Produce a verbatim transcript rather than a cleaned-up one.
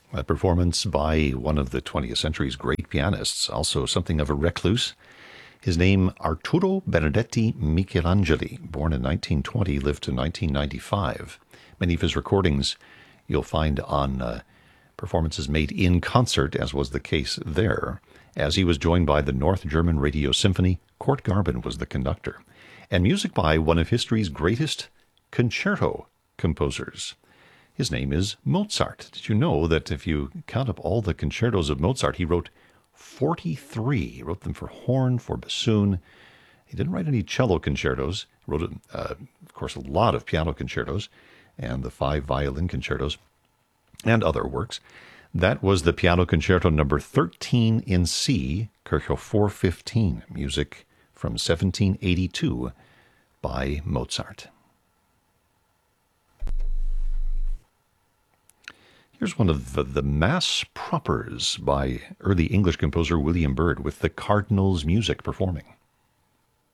A performance by one of the twentieth century's great pianists, also something of a recluse. His name, Arturo Benedetti Michelangeli, born in nineteen twenty, lived to nineteen ninety-five. Many of his recordings you'll find on uh, performances made in concert, as was the case there. As he was joined by the North German Radio Symphony, Kurt Garben was the conductor. And music by one of history's greatest concerto composers. His name is Mozart. Did you know that if you count up all the concertos of Mozart, he wrote forty-three. He wrote them for horn, for bassoon. He didn't write any cello concertos. He wrote, uh, of course, a lot of piano concertos and the five violin concertos and other works. That was the piano concerto number thirteen in C, Kirchhoff four fifteen, music from seventeen eighty-two by Mozart. Here's one of the, the Mass Propers by early English composer William Byrd with the Cardinals Music performing.